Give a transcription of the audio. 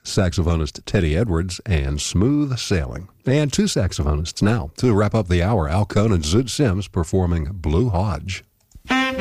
saxophonist Teddy Edwards, and Smooth Sailing. And two saxophonists now. To wrap up the hour, Al Cohn and Zoot Sims performing Blue Hodge.